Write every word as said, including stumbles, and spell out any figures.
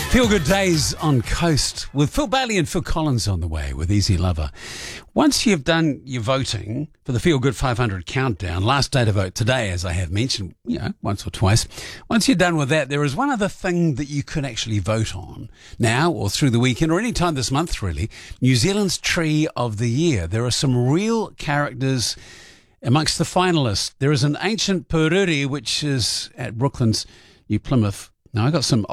Feel Good Days on Coast with Phil Bailey and Phil Collins on the way with Easy Lover. Once you've done your voting for the Feel Good five hundred countdown, last day to vote today, as I have mentioned, you know, once or twice. Once you're done with that, there is one other thing that you can actually vote on now or through the weekend or any time this month, really. New Zealand's Tree of the Year. There are some real characters amongst the finalists. There is an ancient pururi, which is at Brooklands, New Plymouth. Now, I got some